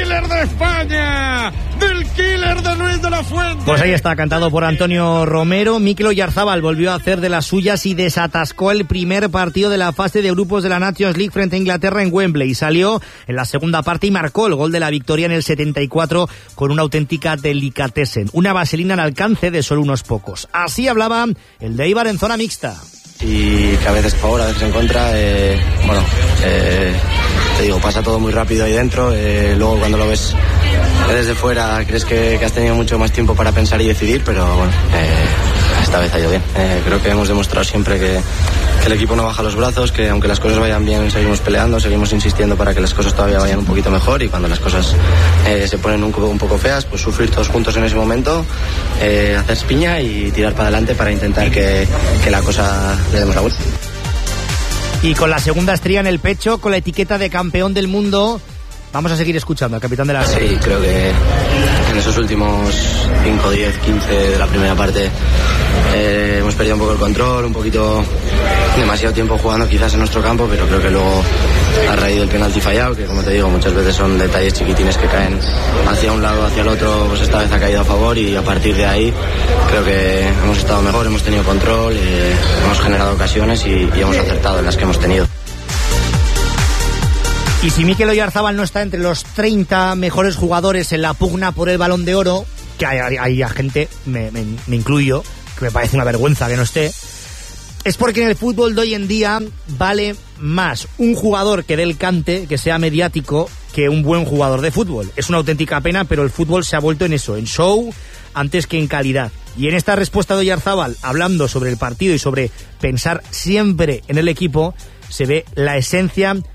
killer de España, del killer de Luis de la Fuente. Pues ahí está, cantado por Antonio Romero. Mikel Oyarzabal volvió a hacer de las suyas y desatascó el primer partido de la fase de grupos de la Nations League frente a Inglaterra en Wembley. Salió en la segunda parte y marcó el gol de la victoria en el 74 con una auténtica delicatessen, una vaselina al alcance de solo unos pocos. Así hablaba el de Eibar en zona mixta. Y que a veces a favor, a veces en contra, te digo, pasa todo muy rápido ahí dentro, luego cuando lo ves desde fuera crees que has tenido mucho más tiempo para pensar y decidir, pero bueno, esta vez ha ido bien. Creo que hemos demostrado siempre que el equipo no baja los brazos, que aunque las cosas vayan bien seguimos peleando, seguimos insistiendo para que las cosas todavía vayan un poquito mejor, y cuando las cosas se ponen un poco feas, pues sufrir todos juntos en ese momento, hacer piña y tirar para adelante para intentar que la cosa le demos la vuelta. Y con la segunda estrella en el pecho, con la etiqueta de campeón del mundo, vamos a seguir escuchando al capitán de la... Sí, creo que en esos últimos 5, 10, 15 de la primera parte hemos perdido un poco el control, un poquito demasiado tiempo jugando quizás en nuestro campo, pero creo que luego a raíz del penalti fallado, que como te digo muchas veces son detalles chiquitines que caen hacia un lado, hacia el otro, pues esta vez ha caído a favor, y a partir de ahí creo que hemos estado mejor, hemos tenido control, hemos generado ocasiones y hemos acertado en las que hemos tenido. Y si Mikel Oyarzabal no está entre los 30 mejores jugadores en la pugna por el Balón de Oro, que hay gente, me incluyo, que me parece una vergüenza que no esté, es porque en el fútbol de hoy en día vale más un jugador que dé el cante, que sea mediático, que un buen jugador de fútbol. Es una auténtica pena, pero el fútbol se ha vuelto en eso, en show antes que en calidad. Y en esta respuesta de Oyarzabal, hablando sobre el partido y sobre pensar siempre en el equipo, se ve la esencia